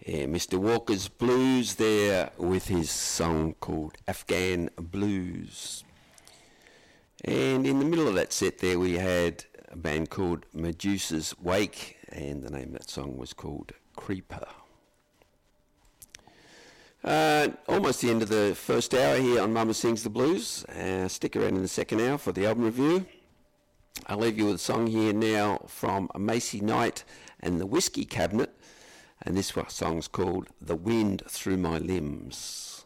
Yeah, Mr. Walker's Blues there with his song called Afghan Blues. And in the middle of that set there we had a band called Medusa's Wake, and the name of that song was called Creeper. Almost the end of the first hour here on Mama Sings the Blues. Stick around in the second hour for the album review. I'll leave you with a song here now from Macy Knight and the Whiskey Cabinet, and this song's called The Wind Through My Limbs.